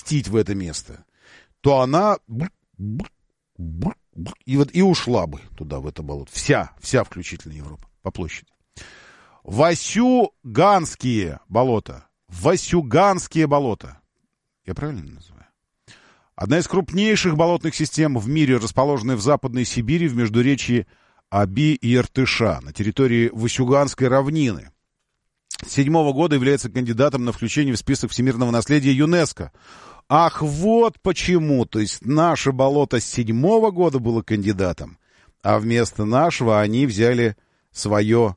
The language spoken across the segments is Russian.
поместить в это место, то она и ушла бы туда, в это болото. Вся включительно Европа по площади. Васюганские болота. Я правильно называю? Одна из крупнейших болотных систем в мире, расположенная в Западной Сибири, в междуречье Аби и Иртыша, на территории Васюганской равнины. С 2007 года является кандидатом на включение в список всемирного наследия ЮНЕСКО. Ах, вот почему. То есть наше болото с 2007 года было кандидатом, а вместо нашего они взяли свое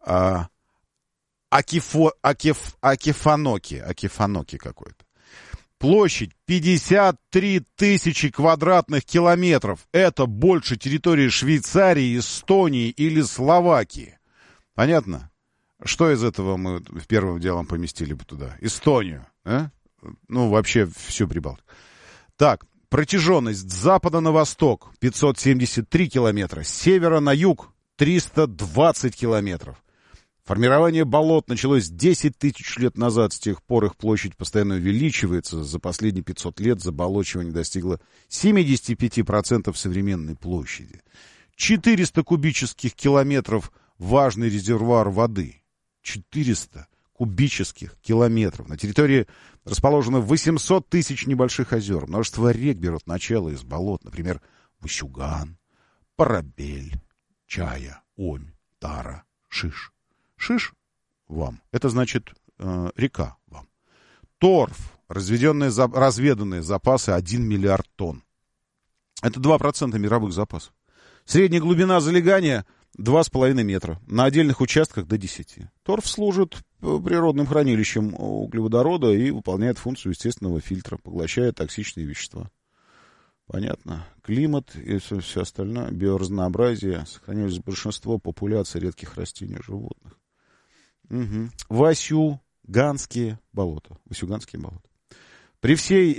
Акифаноки какой-то. Площадь 53 тысячи квадратных километров. Это больше территории Швейцарии, Эстонии или Словакии. Понятно? Что из этого мы первым делом поместили бы туда? Эстонию, а? Ну, вообще всю Прибалтику. Так, протяженность с запада на восток 573 километра, с севера на юг 320 километров. Формирование болот началось 10 тысяч лет назад. С тех пор их площадь постоянно увеличивается. За последние 500 лет заболочивание достигло 75% современной площади. 400 кубических километров – важный резервуар воды. 400 кубических километров. На территории расположено 800 тысяч небольших озер. Множество рек берут начало из болот. Например, Васюган, Парабель, Чая, Омь, Тара, Шиш. Шиш вам. Это значит река вам. Торф. Разведанные запасы 1 миллиард тонн. Это 2% мировых запасов. Средняя глубина залегания 2,5 метра. На отдельных участках до 10. Торф служит природным хранилищем углеводорода и выполняет функцию естественного фильтра, поглощая токсичные вещества. Понятно. Климат и все остальное, биоразнообразие, сохранилось большинство популяций редких растений и животных. Угу. Васюганские болота. При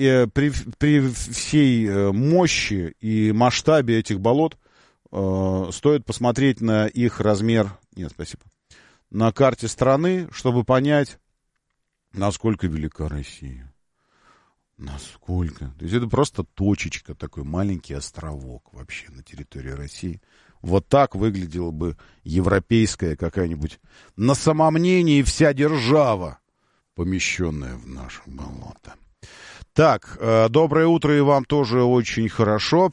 всей мощи и масштабе этих болот стоит посмотреть на их размер. Нет, спасибо. На карте страны, чтобы понять, насколько велика Россия. Насколько? То есть это просто точечка, такой маленький островок вообще на территории России. Вот так выглядела бы европейская какая-нибудь на самомнении вся держава, помещенная в наше болото. Так, доброе утро, и вам тоже очень хорошо,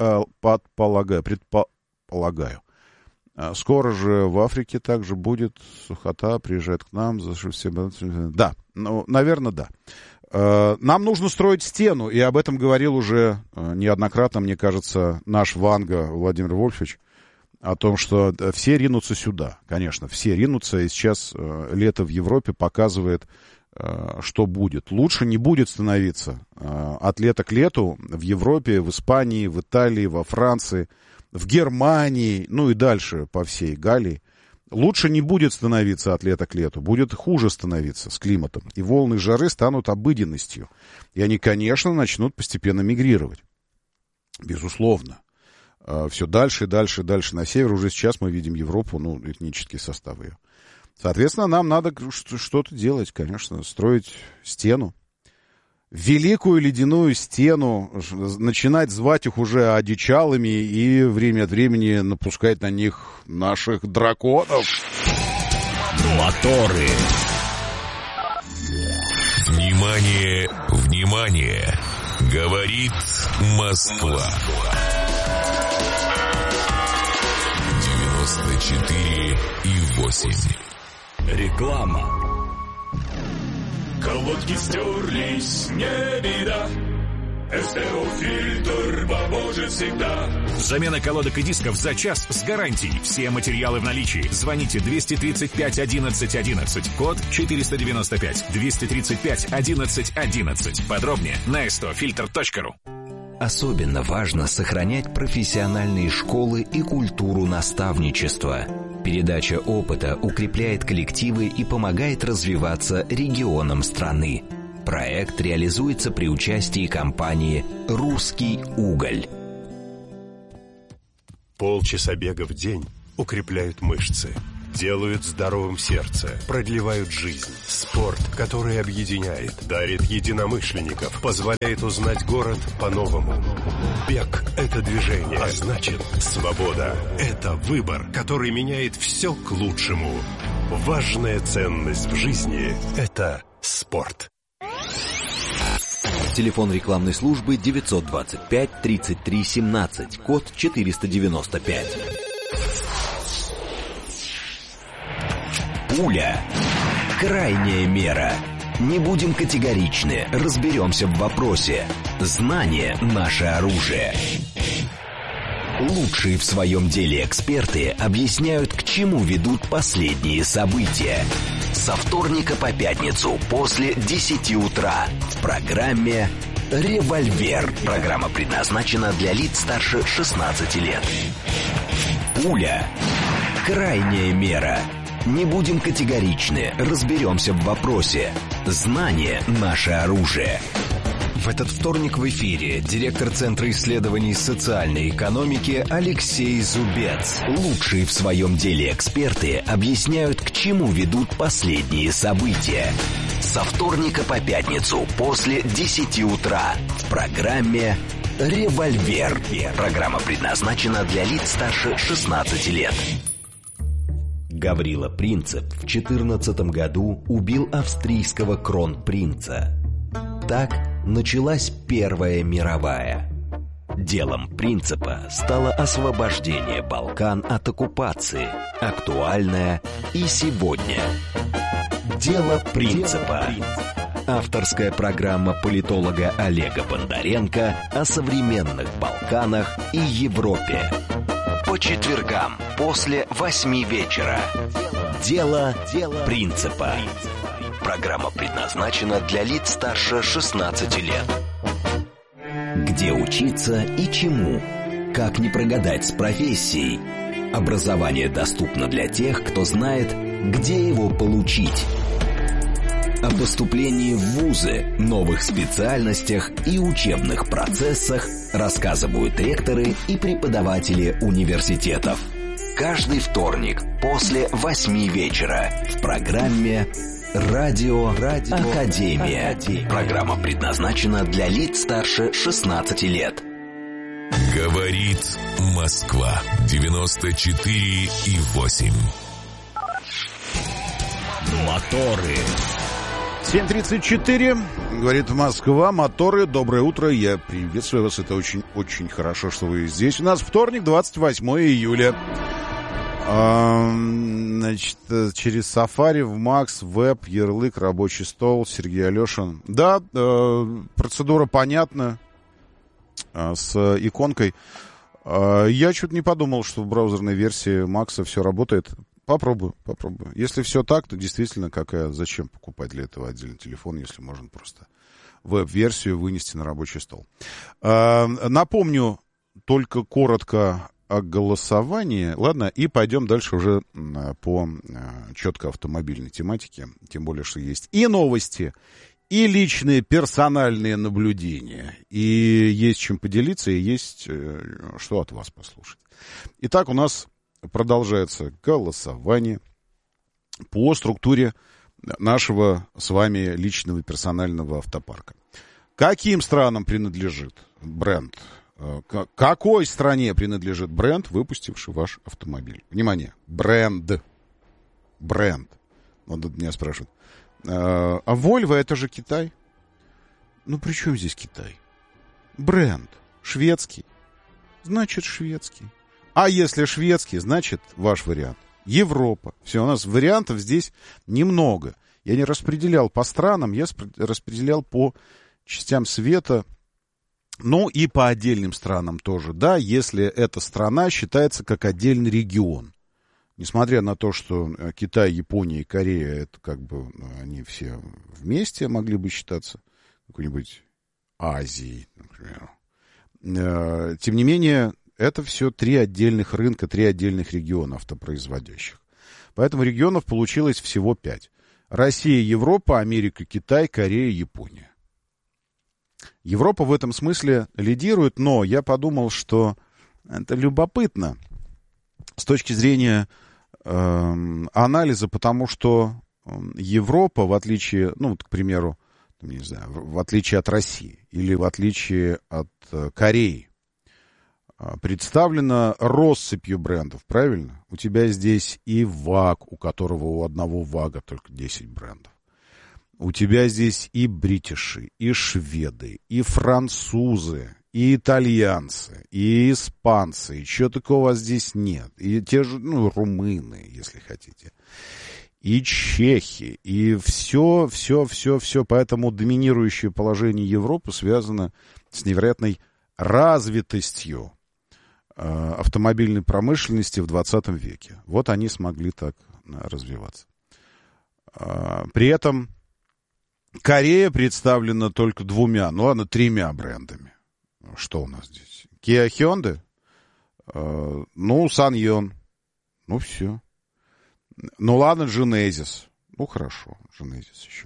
предполагаю. Скоро же в Африке также будет сухота, приезжает к нам. Да, ну, наверное, да. Нам нужно строить стену, и об этом говорил уже неоднократно, мне кажется, наш Ванга Владимир Вольфович, о том, что все ринутся сюда. Конечно, все ринутся, и сейчас лето в Европе показывает, что будет. Лучше не будет становиться от лета к лету в Европе, в Испании, в Италии, во Франции, в Германии, ну и дальше по всей Галлии. Лучше не будет становиться от лета к лету, будет хуже становиться с климатом. И волны жары станут обыденностью. И они, конечно, начнут постепенно мигрировать. Безусловно. Все дальше и дальше и дальше на север. Уже сейчас мы видим Европу, ну, этнический состав ее. Соответственно, нам надо что-то делать, конечно, строить стену. Великую ледяную стену, начинать звать их уже одичалыми и время от времени напускать на них наших драконов. Моторы. Внимание, внимание! Говорит Москва. 94,8. Реклама. Колодки стерлись, не беда. СТО-фильтр поможет всегда. Замена колодок и дисков за час с гарантией. Все материалы в наличии. Звоните 235 11 11. Код 495. 235 11 11. Подробнее на stofilter.ru. Особенно важно сохранять профессиональные школы и культуру наставничества. Передача опыта укрепляет коллективы и помогает развиваться регионам страны. Проект реализуется при участии компании «Русский уголь». Полчаса бега в день укрепляют мышцы. делают здоровым сердце, продлевают жизнь. Спорт, который объединяет, дарит единомышленников, позволяет узнать город по-новому. Бег – это движение, а значит, свобода – это выбор, который меняет все к лучшему. Важная ценность в жизни – это спорт. Телефон рекламной службы 925 33 17, код 495. Пуля. Крайняя мера. Не будем категоричны, разберемся в вопросе. Знание – наше оружие. Лучшие в своем деле эксперты объясняют, к чему ведут последние события. Со вторника по пятницу после 10 утра в программе «Револьвер». Программа предназначена для лиц старше 16 лет. Пуля. Крайняя мера. Не будем категоричны, разберемся в вопросе. Знание – наше оружие. В этот вторник в эфире директор Центра исследований социальной экономики Алексей Зубец. Лучшие в своем деле эксперты объясняют, к чему ведут последние события. Со вторника по пятницу после 10 утра в программе «Револьвер». Программа предназначена для лиц старше 16 лет. Гаврила Принцип в 14 году убил австрийского кронпринца. Так началась Первая мировая. Делом Принципа стало освобождение Балкан от оккупации, актуальное и сегодня. Дело Принципа. Авторская программа политолога Олега Бондаренко о современных Балканах и Европе. По четвергам после 8 вечера. Дело Принципа. Программа предназначена для лиц старше 16 лет. Где учиться и чему? Как не прогадать с профессией? Образование доступно для тех, кто знает, где его получить. О поступлении в вузы, новых специальностях и учебных процессах рассказывают ректоры и преподаватели университетов. Каждый вторник после 8 вечера в программе «Радио Академия». Программа предназначена для лиц старше 16 лет. Говорит Москва 94,8. Моторы. 7:34, говорит Москва, моторы, доброе утро, я приветствую вас, это очень-очень хорошо, что вы здесь. У нас вторник, 28 июля. Значит, через Safari в Max, веб, ярлык, рабочий стол, Сергей Алешин. Да, процедура понятна, с иконкой. Я что-то не подумал, что в браузерной версии Max все работает. Попробую. Если все так, то действительно, зачем покупать для этого отдельный телефон, если можно просто веб-версию вынести на рабочий стол. Напомню только коротко о голосовании. Ладно, и пойдем дальше уже по четко автомобильной тематике. Тем более, что есть и новости, и личные персональные наблюдения. И есть чем поделиться, и есть что от вас послушать. Итак, у нас продолжается голосование по структуре нашего с вами личного персонального автопарка. Каким странам принадлежит бренд? Какой стране принадлежит бренд, выпустивший ваш автомобиль? Внимание, бренд. Вот тут меня спрашивают. А Volvo это же Китай? Ну при чем здесь Китай? Бренд. Шведский. Значит шведский. А если шведский, значит ваш вариант. Европа. Все, у нас вариантов здесь немного. Я не распределял по странам, я распределял по частям света, ну и по отдельным странам тоже. Да, если эта страна считается как отдельный регион. Несмотря на то, что Китай, Япония и Корея, это как бы они все вместе могли бы считаться какой-нибудь Азией, например. Тем не менее, это все 3 отдельных рынка, 3 отдельных региона автопроизводящих. Поэтому регионов получилось всего 5. Россия, Европа, Америка, Китай, Корея, Япония. Европа в этом смысле лидирует, но я подумал, что это любопытно с точки зрения анализа, потому что Европа, в отличие, ну, вот, к примеру, не знаю, в отличие от России или в отличие от Кореи, представлена россыпью брендов, правильно? У тебя здесь и ВАГ, у которого у одного ВАГа только 10 брендов. У тебя здесь и бритиши, и шведы, и французы, и итальянцы, и испанцы, и чего такого у вас здесь нет. И те же, ну, румыны, если хотите. И чехи, и все. Поэтому доминирующее положение Европы связано с невероятной развитостью автомобильной промышленности в 20 веке. Вот они смогли так развиваться. При этом Корея представлена только 3 брендами. Что у нас здесь? Kia Hyundai, Sanyon, все. Ну ладно, Genesis. Ну хорошо, Genesis еще.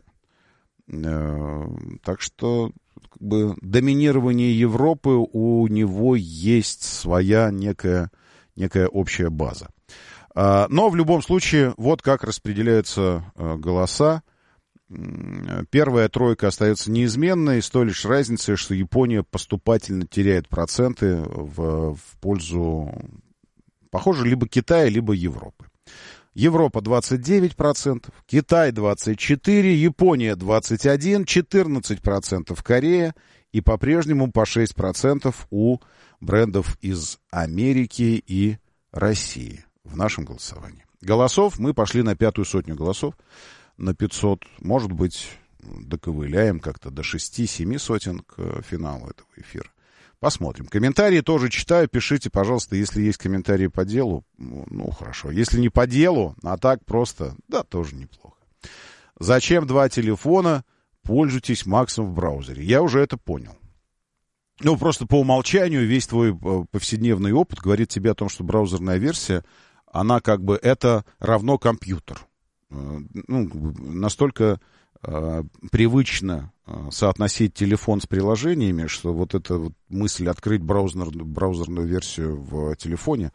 Так что как бы доминирование Европы, у него есть своя некая общая база. Но в любом случае, вот как распределяются голоса. Первая тройка остается неизменной, с той лишь разницей, что Япония поступательно теряет проценты в пользу, похоже, либо Китая, либо Европы. Европа 29%, Китай 24%, Япония 21%, 14% Корея и по-прежнему по 6% у брендов из Америки и России в нашем голосовании. Голосов мы пошли на 500 голосов, на 500, может быть, доковыляем как-то до 6-7 сотен к финалу этого эфира. Посмотрим. Комментарии тоже читаю. Пишите, пожалуйста, если есть комментарии по делу. Ну, хорошо. Если не по делу, а так просто, да, тоже неплохо. Зачем 2 телефона? Пользуйтесь Максом в браузере. Я уже это понял. Ну, просто по умолчанию весь твой повседневный опыт говорит тебе о том, что браузерная версия, она как бы это равно компьютер. Ну, настолько привычно соотносить телефон с приложениями, что вот эта вот мысль открыть браузерную версию в телефоне,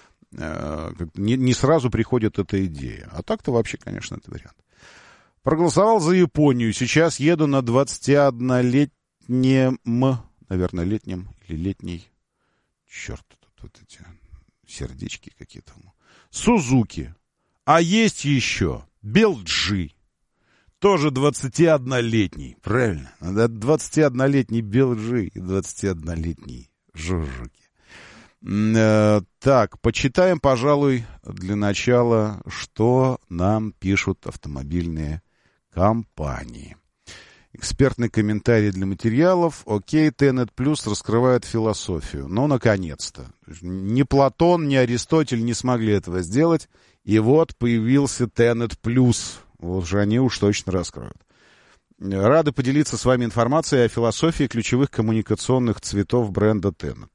не сразу приходит эта идея. А так-то вообще, конечно, это вариант. Проголосовал за Японию. Сейчас еду на 21-летнем, наверное, летнем или летней. Черт, тут вот эти сердечки какие-то. Сузуки. А есть еще Белджи. Тоже 21-летний, правильно? 21-летний Белджи и 21-летний Жужуки. Так, почитаем, пожалуй, для начала, что нам пишут автомобильные компании. Экспертный комментарий для материалов. Окей, Tenet Plus раскрывает философию. Ну, наконец-то. Ни Платон, ни Аристотель не смогли этого сделать. И вот появился Tenet Plus. Вот же они уж точно раскроют. Рады поделиться с вами информацией о философии ключевых коммуникационных цветов бренда Tenet.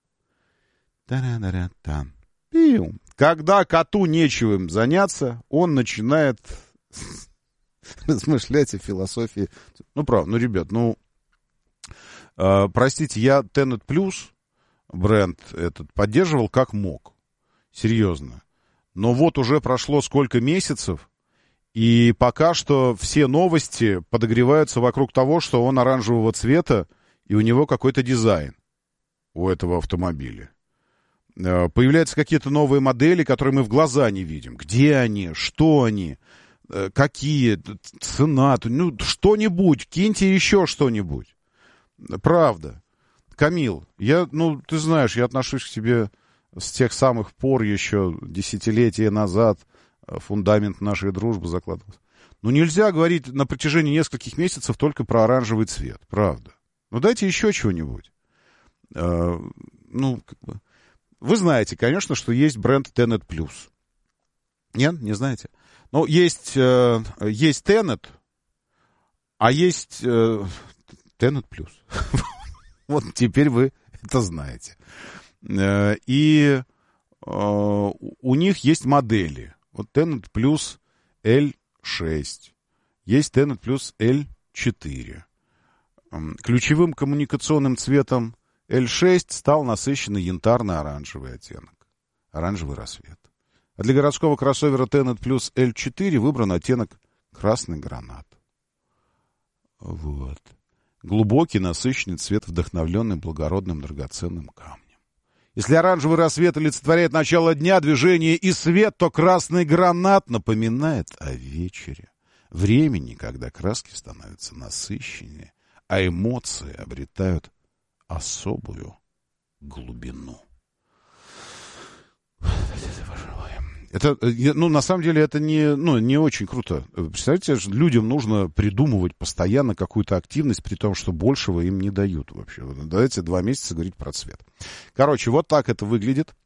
Когда коту нечем заняться, он начинает размышлять о философии. Ну, правда, ребят, простите, я Tenet Plus бренд этот поддерживал как мог. Серьезно. Но вот уже прошло сколько месяцев, и пока что все новости подогреваются вокруг того, что он оранжевого цвета, и у него какой-то дизайн у этого автомобиля. Появляются какие-то новые модели, которые мы в глаза не видим. Где они? Что они? Какие? Цена? Ну, что-нибудь. Киньте еще что-нибудь. Правда. Камил, ты знаешь, я отношусь к тебе с тех самых пор еще десятилетия назад. Фундамент нашей дружбы закладывался. Нельзя говорить на протяжении нескольких месяцев только про оранжевый цвет. Правда. Дайте еще чего-нибудь. Вы знаете, конечно, что есть бренд Tenet Plus. Нет, не знаете? Есть Tenet, а есть Tenet Plus. Вот теперь вы это знаете. И у них есть модели. Вот Tenet Plus L6. Есть Tenet Plus L4. Ключевым коммуникационным цветом L6 стал насыщенный янтарно-оранжевый оттенок. Оранжевый рассвет. А для городского кроссовера Tenet Plus L4 выбран оттенок красный гранат. Вот. Глубокий, насыщенный цвет, вдохновленный благородным драгоценным камнем. Если оранжевый рассвет олицетворяет начало дня, движение и свет, то красный гранат напоминает о вечере. Времени, когда краски становятся насыщеннее, а эмоции обретают особую глубину. Это, ну, на самом деле, это не очень круто. Представляете, людям нужно придумывать постоянно какую-то активность, при том, что большего им не дают вообще. Давайте 2 месяца говорить про цвет. Короче, вот так это выглядит.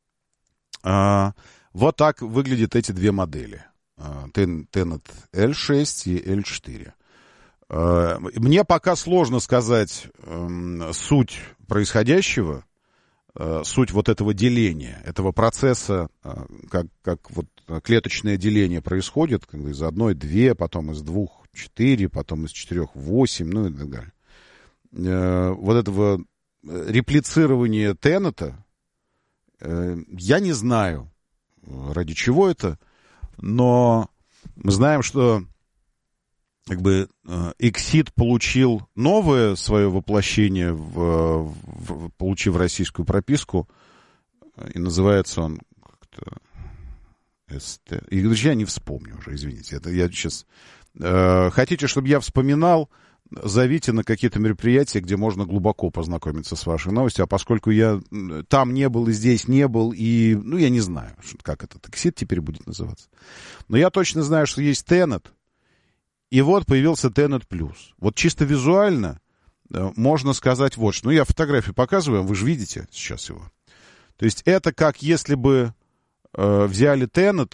Вот так выглядят эти 2 модели. Tenet L6 и L4. Мне пока сложно сказать суть происходящего, суть вот этого деления, этого процесса, как вот клеточное деление происходит, когда из 1 2, потом из 2 4, потом из 4 8, ну и так далее. Вот этого реплицирования Тенета, я не знаю, ради чего это, но мы знаем, что как бы Exit получил новое свое воплощение, получив российскую прописку, и называется он как-то СТ. И, друзья, не вспомню уже, извините. Это я сейчас... Хотите, чтобы я вспоминал, зовите на какие-то мероприятия, где можно глубоко познакомиться с вашей новостью, а поскольку я там не был и здесь не был, и, ну, я не знаю, как этот Exit теперь будет называться. Но я точно знаю, что есть Tenet. И вот появился Tenet Plus. Вот чисто визуально можно сказать вот что. Ну, я фотографию показываю, вы же видите сейчас его. То есть это как если бы взяли Tenet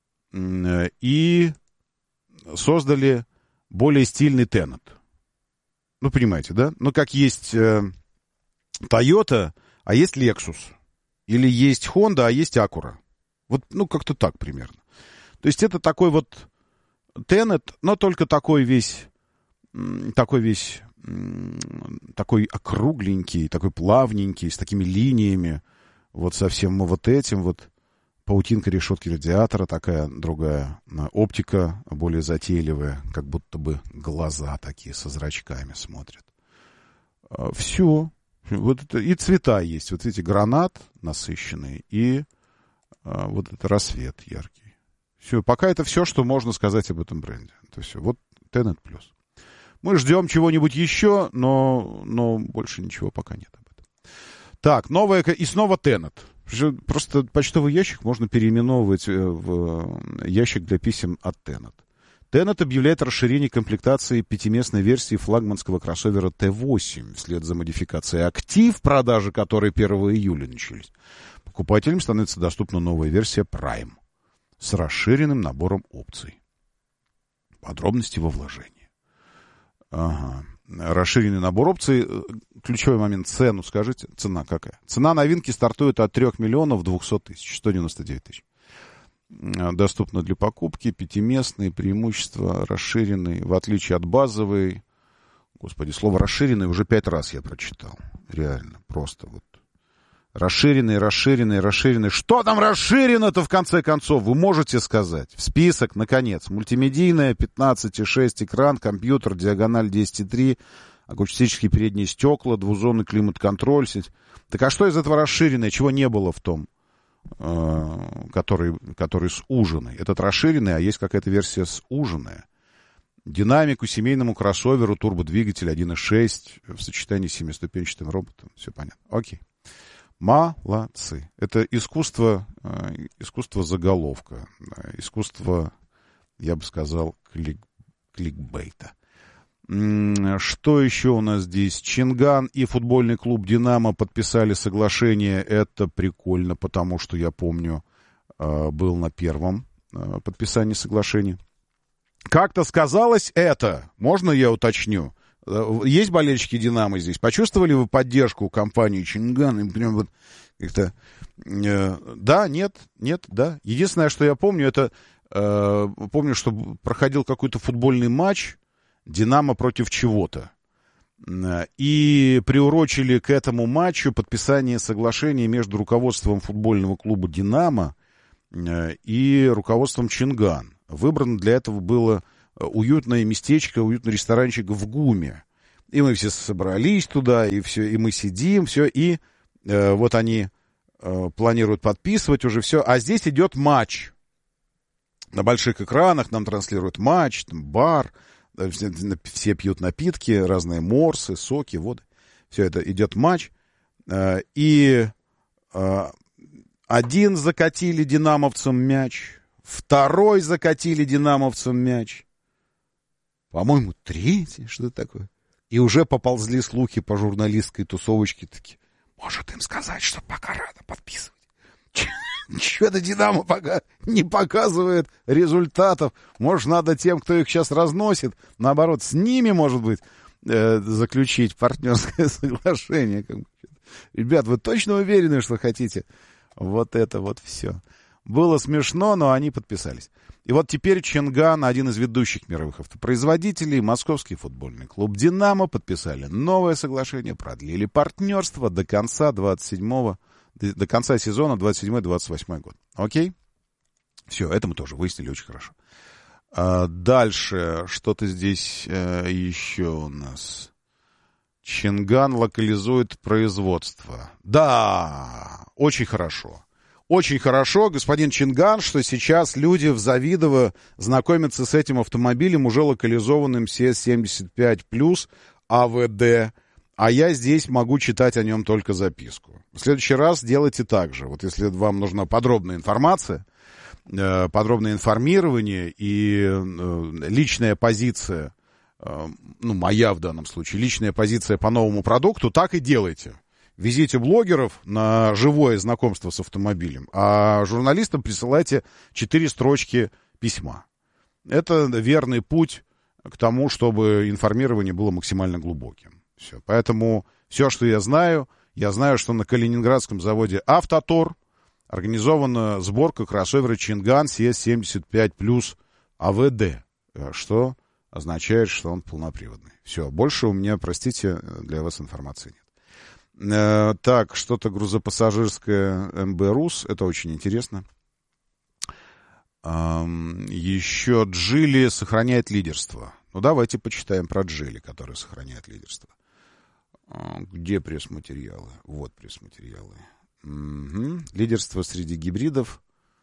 и создали более стильный Tenet. Ну, понимаете, да? Ну, как есть Toyota, а есть Lexus. Или есть Honda, а есть Acura. Вот, ну, как-то так примерно. То есть это такой вот Tenet, но только такой округленький, такой плавненький, с такими линиями, вот совсем вот этим вот. Паутинка решетки радиатора такая, другая. Оптика более затейливая, как будто бы глаза такие со зрачками смотрят. Все. Вот это, и цвета есть. Вот эти гранат насыщенный и вот этот рассвет яркий. Все, пока это все, что можно сказать об этом бренде. Это все. Вот Tenet Plus. Мы ждем чего-нибудь еще, но больше ничего пока нет об этом. Так, новая... И снова Tenet. Просто почтовый ящик можно переименовывать в ящик для писем от Tenet. Tenet объявляет расширение комплектации 5-местной версии флагманского кроссовера T8 вслед за модификацией «Актив», продажи которой 1 июля начались. Покупателям становится доступна новая версия Prime с расширенным набором опций. Подробности во вложении. Ага. Расширенный набор опций. Ключевой момент. Цену скажите. Цена какая? Цена новинки стартует от 3 миллионов 200 тысяч. 199 тысяч. Доступно для покупки. 5-местный. Преимущества расширенный. В отличие от базовой. Господи, слово расширенный уже 5 раз я прочитал. Реально. Просто вот. Расширенный. Что там расширено-то в конце концов? Вы можете сказать? В список, наконец. Мультимедийная, 15,6 экран, компьютер, диагональ 10,3, акустические передние стекла, двузонный климат-контроль. Так а что из этого расширенное? Чего не было в том, который суженный? Этот расширенный, а есть какая-то версия суженная. Динамику семейному кроссоверу, турбодвигатель 1.6 в сочетании с 7-ступенчатым роботом. Все понятно. Окей. Молодцы. Это искусство заголовка. Искусство, я бы сказал, кликбейта. Что еще у нас здесь? Чинган и футбольный клуб «Динамо» подписали соглашение. Это прикольно, потому что, я помню, был на первом подписании соглашения. Как-то сказалось это. Можно я уточню? Есть болельщики «Динамо» здесь? Почувствовали вы поддержку компании «Чинган»? И прям вот как-то... Да, нет, да. Единственное, что я помню, это... Помню, что проходил какой-то футбольный матч «Динамо» против чего-то. И приурочили к этому матчу подписание соглашения между руководством футбольного клуба «Динамо» и руководством Чинган. Выбрано для этого было уютное местечко, уютный ресторанчик в ГУМе. И мы все собрались туда, и все, и мы сидим, все, и вот они планируют подписывать уже все. А здесь идет матч. На больших экранах нам транслируют матч, там бар, все пьют напитки, разные морсы, соки, воды. Все это идет матч. И один закатили динамовцам мяч, второй закатили динамовцам мяч. По-моему, третий, что такое. И уже поползли слухи по журналистской тусовочке такие. Может им сказать, что пока рано подписывать. Что-то Динамо пока не показывает результатов. Может, надо тем, кто их сейчас разносит, наоборот, с ними, может быть, заключить партнерское соглашение. Ребят, вы точно уверены, что хотите вот это вот все? Было смешно, но они подписались. И вот теперь Чинган, один из ведущих мировых автопроизводителей, Московский футбольный клуб «Динамо» подписали новое соглашение, продлили партнерство до конца сезона 27-28 год. Окей? Все, это мы тоже выяснили очень хорошо. Дальше, что-то здесь еще у нас. Чинган локализует производство. Да, очень хорошо. Очень хорошо, господин Чинган, что сейчас люди в Завидово знакомятся с этим автомобилем, уже локализованным CS75+, АВД, а я здесь могу читать о нем только записку. В следующий раз делайте так же. Вот если вам нужна подробная информация, подробное информирование и личная позиция, ну, моя в данном случае, личная позиция по новому продукту, так и делайте. Везите блогеров на живое знакомство с автомобилем, а журналистам присылайте 4 строчки письма. Это верный путь к тому, чтобы информирование было максимально глубоким. Все. Поэтому все, что я знаю, что на калининградском заводе «Автотор» организована сборка кроссовера Чинган CS75+, АВД, что означает, что он полноприводный. Все, больше у меня, простите, для вас информации нет. Так, что-то грузопассажирское МБ «Рус», это очень интересно. Еще Джили сохраняет лидерство. Ну, давайте почитаем про Джили, который сохраняет лидерство. Где пресс-материалы? Вот пресс-материалы. Угу. Лидерство среди гибридов.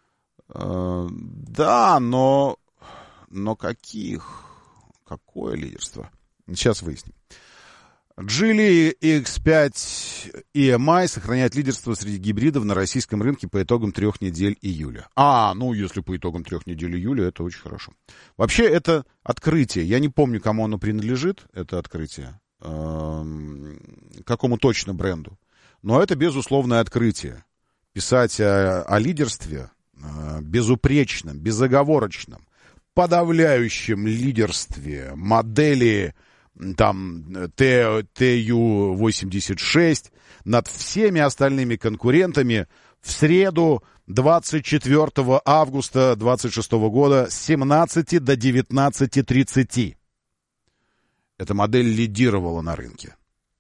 Да, но каких? Какое лидерство? Сейчас выясним. Geely X5 EMI сохраняет лидерство среди гибридов на российском рынке по итогам 3 недель июля. Если по итогам 3 недель июля, это очень хорошо. Вообще, это открытие. Я не помню, кому оно принадлежит, это открытие. Какому точно бренду. Но это безусловное открытие. Писать о лидерстве безупречном, безоговорочном, подавляющем лидерстве модели там TU-86 над всеми остальными конкурентами в среду 24 августа 2026 года с 17 до 19:30. Эта модель лидировала на рынке.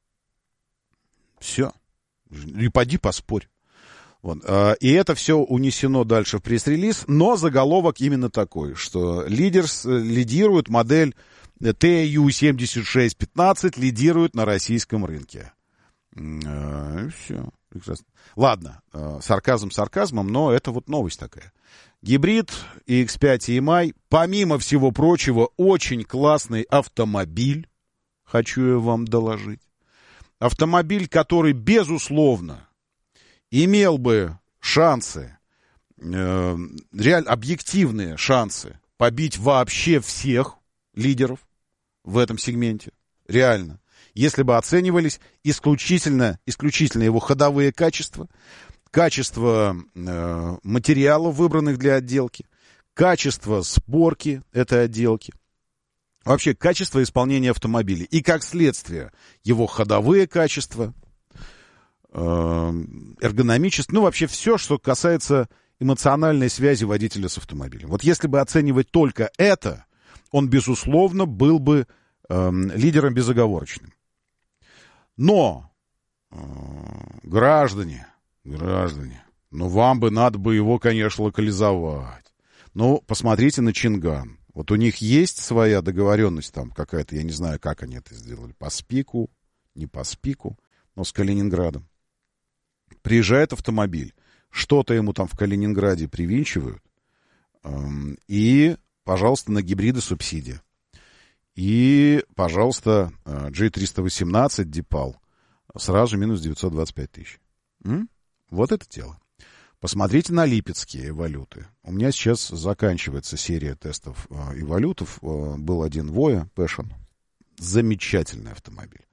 Все. И поди поспорь. Вот. И это все унесено дальше в пресс-релиз, но заголовок именно такой, что лидирует модель TU-76-15, лидирует на российском рынке. Все. Прекрасно. Ладно, сарказм сарказмом, но это вот новость такая. Гибрид X5 EMI, помимо всего прочего, очень классный автомобиль, хочу я вам доложить. Автомобиль, который, безусловно, имел бы шансы, реально объективные шансы побить вообще всех лидеров в этом сегменте. Реально. Если бы оценивались исключительно его ходовые качества, качество материалов, выбранных для отделки, качество сборки этой отделки, вообще качество исполнения автомобиля и, как следствие, его ходовые качества, эргономичество, вообще все, что касается эмоциональной связи водителя с автомобилем. Вот если бы оценивать только это, он, безусловно, был бы лидером безоговорочным. Но, граждане, Ну, вам бы надо бы его, конечно, локализовать. Ну, посмотрите на Чинган. Вот у них есть своя договоренность там какая-то, я не знаю, как они это сделали. По СПИКу, не по СПИКу, но с Калининградом. Приезжает автомобиль, что-то ему там в Калининграде привинчивают, и, пожалуйста, на гибриды субсидия. И, пожалуйста, J318 Дипал сразу же минус 925 тысяч. Вот это дело. Посмотрите на липецкие валюты. У меня сейчас заканчивается серия тестов эволютов. Был один Voya Passion. Замечательный автомобиль.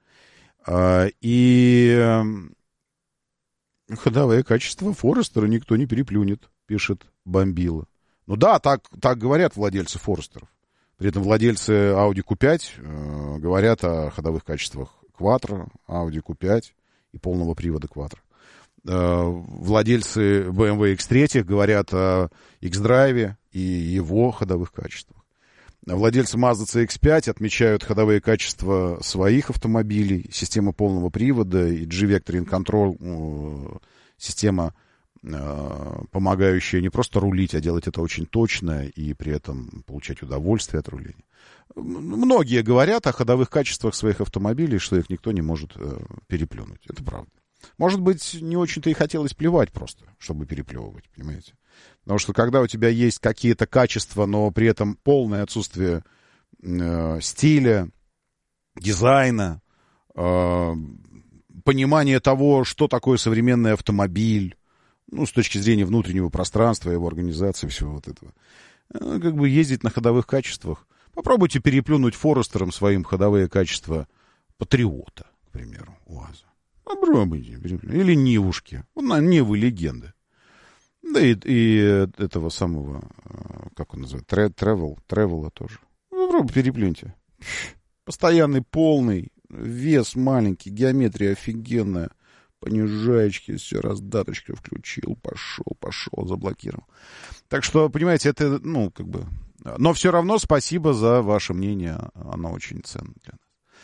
И ходовое качество Форестера никто не переплюнет, пишет Бомбила. Ну да, так говорят владельцы Форестеров. При этом владельцы Audi Q5 говорят о ходовых качествах Quattro, Audi Q5 и полного привода Quattro. Владельцы BMW X3 говорят о X-Drive и его ходовых качествах. Владельцы Mazda CX-5 отмечают ходовые качества своих автомобилей, система полного привода и G-Vectoring Control, система, помогающая не просто рулить, а делать это очень точно и при этом получать удовольствие от руления. Многие говорят о ходовых качествах своих автомобилей, что их никто не может переплюнуть. Это правда. Может быть, не очень-то и хотелось плевать просто, чтобы переплевывать, понимаете? Потому что когда у тебя есть какие-то качества, но при этом полное отсутствие стиля, дизайна, понимания того, что такое современный автомобиль, ну, с точки зрения внутреннего пространства, его организации, всего вот этого, как бы ездить на ходовых качествах. Попробуйте переплюнуть Форестером своим ходовые качества Патриота, к примеру, УАЗа. Или Нивушки. Нивы легенды. Да и этого самого, как он называется, Тревела тоже. Попробуйте переплюньте. Постоянный полный, вес маленький, геометрия офигенная. Понижаечки, все, раздаточка включил, пошел, заблокировал. Так что, понимаете, это, ну, как бы... Но все равно спасибо за ваше мнение, оно очень ценно для нас.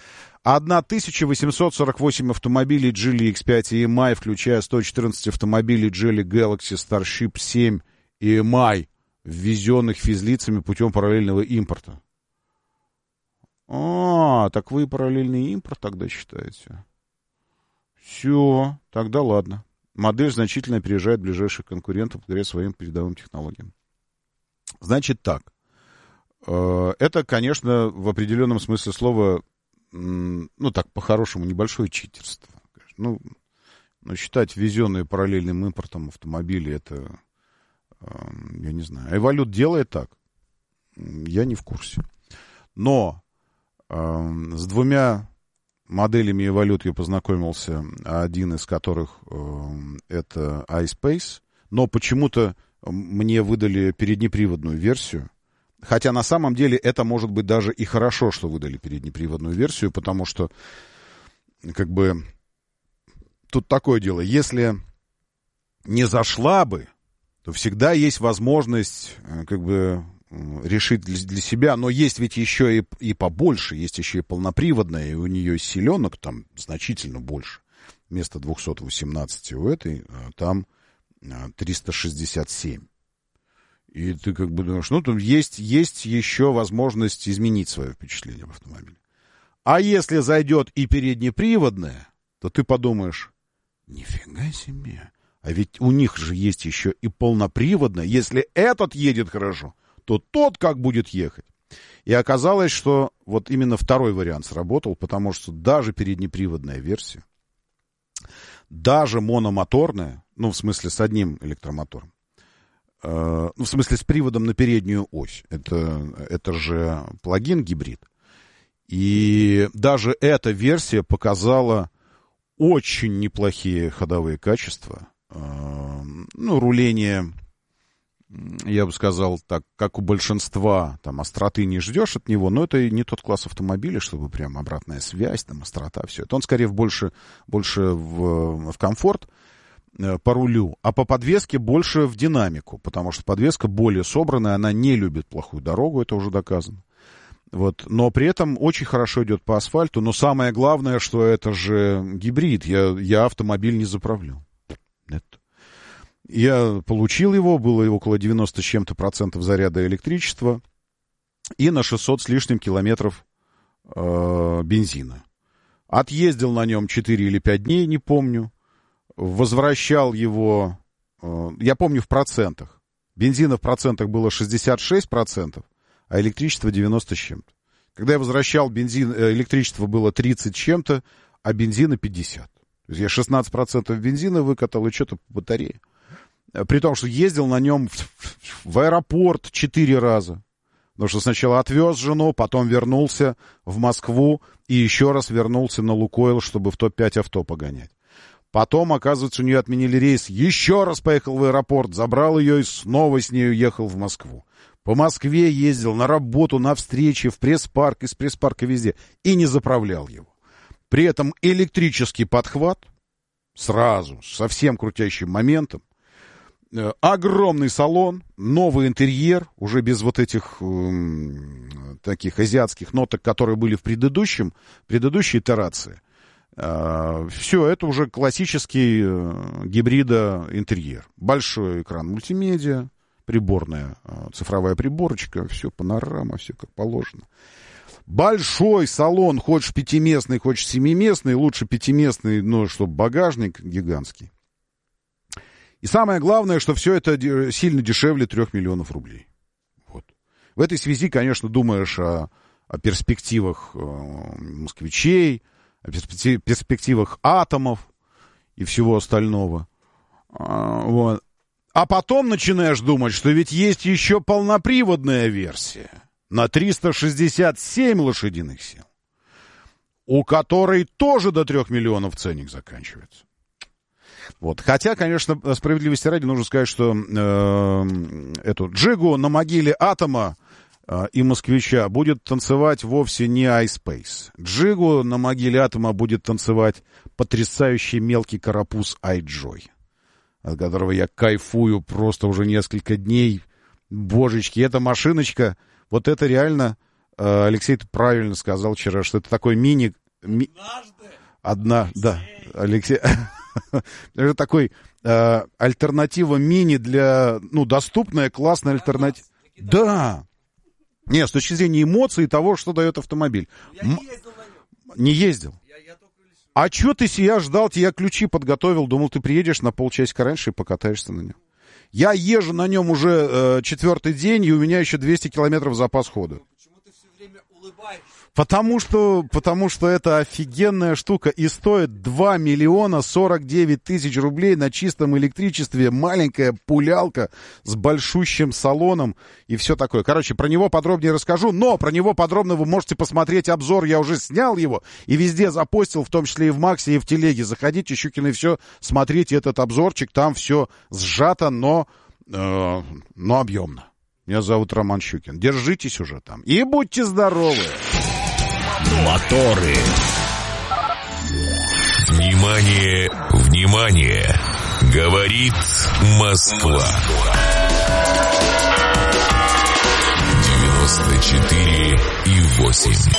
1848 автомобилей Geely X5 и EMI, включая 114 автомобилей Geely Galaxy Starship 7 и EMI, ввезенных физлицами путем параллельного импорта. Так вы параллельный импорт тогда считаете? Все, тогда ладно. Модель значительно опережает ближайших конкурентов благодаря своим передовым технологиям. Значит так. Это, конечно, в определенном смысле слова, ну так, по-хорошему, небольшое читерство. Ну, считать ввезенные параллельным импортом автомобили, это, я не знаю. Эволют делает так. Я не в курсе. Но с двумя моделями Evolute я познакомился, один из которых это iSpace, но почему-то мне выдали переднеприводную версию, хотя на самом деле это может быть даже и хорошо, что выдали переднеприводную версию, потому что как бы тут такое дело, если не зашла бы, то всегда есть возможность как бы решить для себя, но есть ведь еще и побольше, есть еще и полноприводная, и у нее силенок там значительно больше. Вместо 218 у этой там 367. И ты как бы думаешь, ну, там есть еще возможность изменить свое впечатление в автомобиле. А если зайдет и переднеприводная, то ты подумаешь, нифига себе, а ведь у них же есть еще и полноприводная. Если этот едет хорошо, то тот как будет ехать. И оказалось, что вот именно второй вариант сработал, потому что даже переднеприводная версия, даже мономоторная, ну, в смысле, с одним электромотором, ну, в смысле, с приводом на переднюю ось, это же плагин-гибрид, и даже эта версия показала очень неплохие ходовые качества, ну, руление... Я бы сказал так, как у большинства, там, остроты не ждешь от него, но это не тот класс автомобиля, чтобы прям обратная связь, там, острота, все это. Он скорее больше в комфорт по рулю, а по подвеске больше в динамику, потому что подвеска более собранная, она не любит плохую дорогу, это уже доказано. Вот. Но при этом очень хорошо идет по асфальту, но самое главное, что это же гибрид, я автомобиль не заправлял. Нет. Я получил его, было около 90 с чем-то процентов заряда электричества и на 600 с лишним километров бензина. Отъездил на нем 4 или 5 дней, не помню. Возвращал его, я помню, в процентах. Бензина в процентах было 66%, а электричество 90 с чем-то. Когда я возвращал бензин, электричество было 30 с чем-то, а бензина 50. То есть я 16% бензина выкатал и что-то по батарее. При том, что ездил на нем в аэропорт 4 раза. Потому что сначала отвез жену, потом вернулся в Москву и еще раз вернулся на Лукойл, чтобы в топ-5 авто погонять. Потом, оказывается, у нее отменили рейс. Еще раз поехал в аэропорт, забрал ее и снова с нею ехал в Москву. По Москве ездил на работу, на встречи, в пресс-парк, из пресс-парка везде. И не заправлял его. При этом электрический подхват сразу, с совсем крутящим моментом. Огромный салон, новый интерьер, уже без вот этих таких азиатских ноток, которые были в предыдущей итерации. Все, это уже классический гибрида интерьер. Большой экран мультимедиа, приборная цифровая приборочка, все панорама, все как положено. Большой салон, хочешь пятиместный, хочешь семиместный, лучше пятиместный, но чтобы багажник гигантский. И самое главное, что все это сильно дешевле 3 миллионов рублей. Вот. В этой связи, конечно, думаешь о перспективах москвичей, о перспективах атомов и всего остального. Вот. А потом начинаешь думать, что ведь есть еще полноприводная версия на 367 лошадиных сил, у которой тоже до 3 миллионов ценник заканчивается. Вот. Хотя, конечно, справедливости ради нужно сказать, что эту Джигу на могиле атома и москвича будет танцевать вовсе не iSpace. Джигу на могиле атома будет танцевать потрясающий мелкий карапуз iJoy, от которого я кайфую просто уже несколько дней. Божечки, эта машиночка, вот это реально, Алексей, ты правильно сказал вчера, что это такой да, Алексей, это такой альтернатива мини для, доступная, классная альтернатива. Да. Не, с точки зрения эмоций и того, что дает автомобиль. Я не ездил на нем. Не ездил? Я только лишь... А что ты себя ждал? Я ключи подготовил. Думал, ты приедешь на полчасика раньше и покатаешься на нем. Я езжу на нем уже 4-й день, и у меня еще 200 километров запас хода. Почему ты все время улыбаешься? Потому что это офигенная штука и стоит 2 миллиона 49 тысяч рублей на чистом электричестве. Маленькая пулялка с большущим салоном и все такое. Короче, про него подробнее расскажу, но про него подробно вы можете посмотреть обзор. Я уже снял его и везде запостил, в том числе и в Максе, и в Телеге. Заходите, Щукин и все, смотрите этот обзорчик. Там все сжато, но объемно. Меня зовут Роман Щукин. Держитесь уже там и будьте здоровы. Моторы. Внимание, внимание! Говорит Москва. 94,8.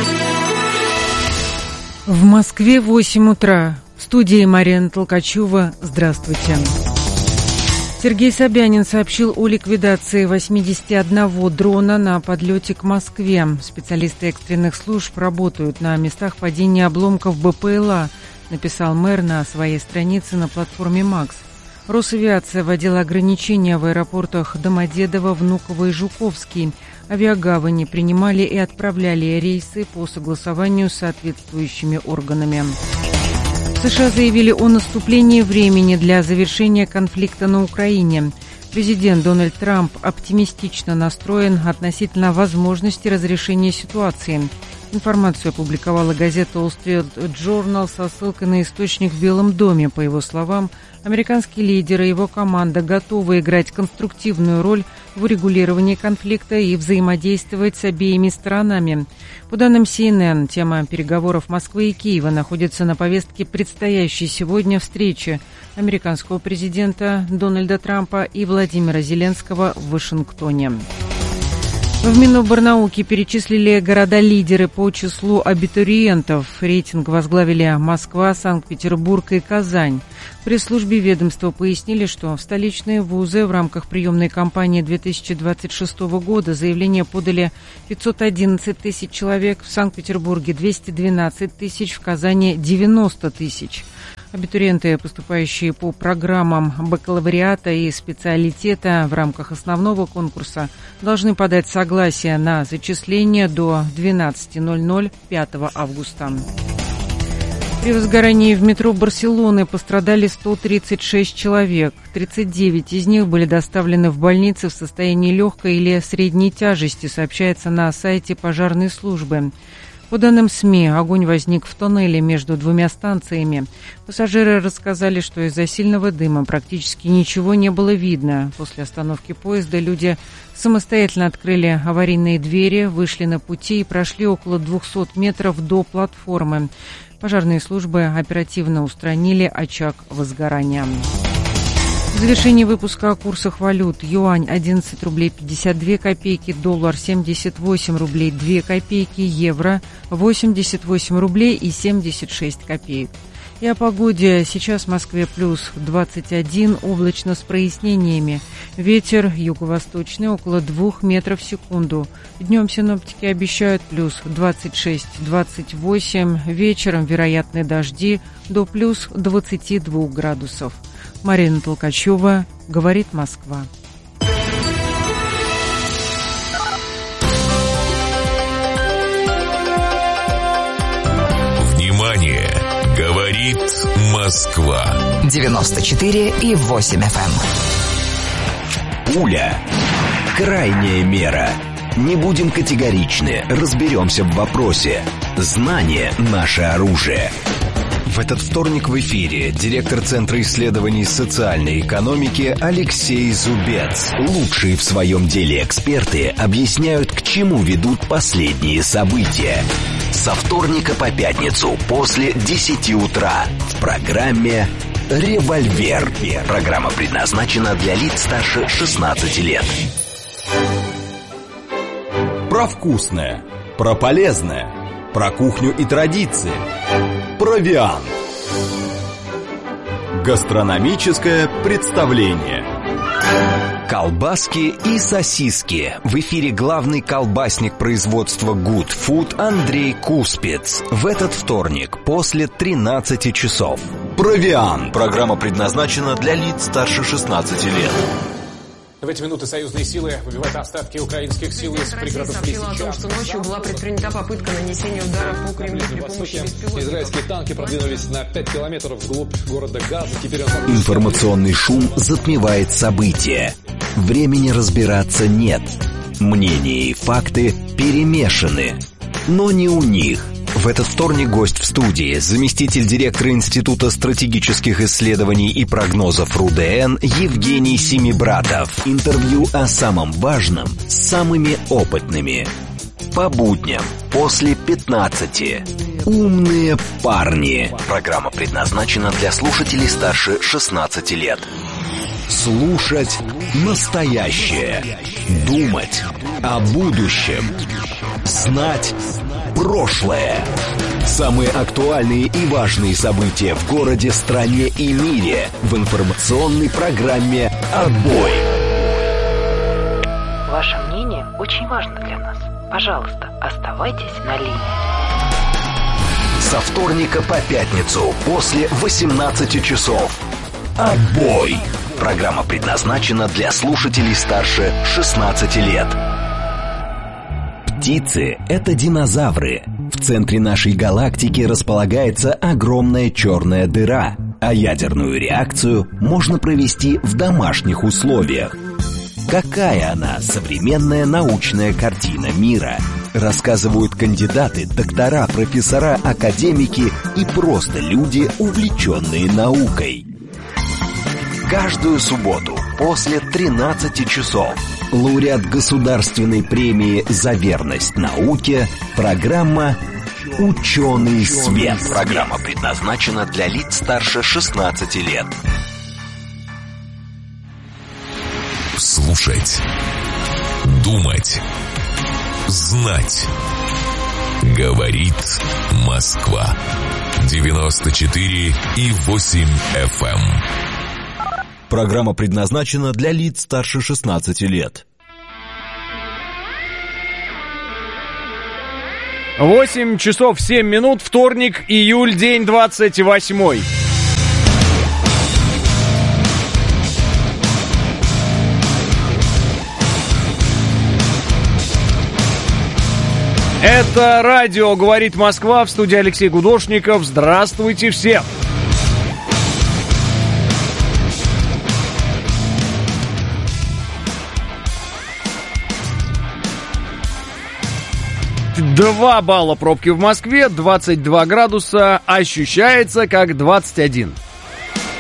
В Москве 8 утра. В студии Марина Толкачева. Здравствуйте. Сергей Собянин сообщил о ликвидации 81 дрона на подлете к Москве. Специалисты экстренных служб работают на местах падения обломков БПЛА, написал мэр на своей странице на платформе «Макс». Росавиация вводила ограничения в аэропортах Домодедово, Внуково и Жуковский. Авиагавани принимали и отправляли рейсы по согласованию с соответствующими органами. США заявили о наступлении времени для завершения конфликта на Украине. Президент Дональд Трамп оптимистично настроен относительно возможности разрешения ситуации. Информацию опубликовала газета Wall Street Journal со ссылкой на источник в Белом доме. По его словам, американский лидер и его команда готовы играть конструктивную роль в урегулировании конфликта и взаимодействовать с обеими сторонами. По данным CNN, тема переговоров Москвы и Киева находится на повестке предстоящей сегодня встречи американского президента Дональда Трампа и Владимира Зеленского в Вашингтоне. В Миноборнауки перечислили города-лидеры по числу абитуриентов. Рейтинг возглавили Москва, Санкт-Петербург и Казань. В пресс-службе ведомства пояснили, что в столичные вузы в рамках приемной кампании 2026 года заявления подали 511 тысяч человек, в Санкт-Петербурге 212 тысяч, в Казани 90 тысяч. Абитуриенты, поступающие по программам бакалавриата и специалитета в рамках основного конкурса, должны подать согласие на зачисление до 12:00 5 августа. При возгорании в метро Барселоны пострадали 136 человек. 39 из них были доставлены в больницы в состоянии легкой или средней тяжести, сообщается на сайте пожарной службы. По данным СМИ, огонь возник в тоннеле между двумя станциями. Пассажиры рассказали, что из-за сильного дыма практически ничего не было видно. После остановки поезда люди самостоятельно открыли аварийные двери, вышли на пути и прошли около 200 метров до платформы. Пожарные службы оперативно устранили очаг возгорания. В завершении выпуска о курсах валют. Юань 11 рублей 52 копейки, доллар 78 рублей 2 копейки, евро 88 рублей и 76 копеек. И о погоде. Сейчас в Москве плюс 21, облачно с прояснениями. Ветер юго-восточный около 2 метров в секунду. Днем синоптики обещают плюс 26-28, вечером вероятны дожди до плюс 22 градусов. Марина Толкачева, говорит Москва. Внимание! Говорит Москва. 94,8 FM. Пуля. Крайняя мера. Не будем категоричны, разберемся в вопросе. Знание – наше оружие. В этот вторник в эфире директор Центра исследований социальной экономики Алексей Зубец. Лучшие в своем деле эксперты объясняют, к чему ведут последние события. Со вторника по пятницу после 10 утра в программе «Револьвер». Программа предназначена для лиц старше 16 лет. Про вкусное, про полезное, про кухню и традиции. Провиант. Гастрономическое представление. Колбаски и сосиски. В эфире главный колбасник производства Good Food Андрей Куспец. В этот вторник после 13 часов. Провиант. Программа предназначена для лиц старше 16 лет. В эти минуты союзные силы выбивают остатки украинских сил из пригородов Лисичанска. Россия сообщила о том, что ночью была предпринята попытка нанесения удара по Кремлю при помощи беспилотников. Израильские танки продвинулись на 5 километров вглубь города Газа. Теперь Информационный шум затмевает события. Времени разбираться нет. Мнения и факты перемешаны. Но не у них. В этот вторник гость в студии, заместитель директора Института стратегических исследований и прогнозов РУДН Евгений Семибратов. Интервью о самом важном с самыми опытными. По будням после 15. Умные парни. Программа предназначена для слушателей старше 16 лет. Слушать настоящее. Думать о будущем. Знать прошлое. Самые актуальные и важные события в городе, стране и мире в информационной программе «Отбой». Ваше мнение очень важно для нас. Пожалуйста, оставайтесь на линии. Со вторника по пятницу после 18 часов. «Отбой». Программа предназначена для слушателей старше 16 лет. Птицы – это динозавры. В центре нашей галактики располагается огромная черная дыра, а ядерную реакцию можно провести в домашних условиях. Какая она, современная научная картина мира? Рассказывают кандидаты, доктора, профессора, академики и просто люди, увлеченные наукой. Каждую субботу после 13 часов лауреат государственной премии «За верность науке» программа «Ученый свет». Программа предназначена для лиц старше 16 лет. Слушать, думать, знать. Говорит Москва. 94,8 FM. Программа предназначена для лиц старше 16 лет. 8 часов 7 минут, вторник, июль, день 28. Это радио «Говорит Москва», в студии Алексей Гудошников. Здравствуйте всем! Два балла пробки в Москве, 22 градуса, ощущается как 21.